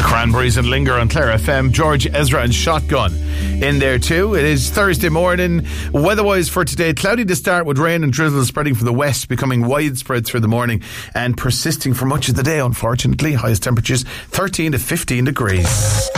Cranberries and Linger on Clare FM. George Ezra and Shotgun in there too. It is Thursday morning. Weather-wise for today, cloudy to start with rain and drizzle spreading from the west, becoming widespread through the morning and persisting for much of the day, unfortunately. Highest temperatures 13 to 15 degrees.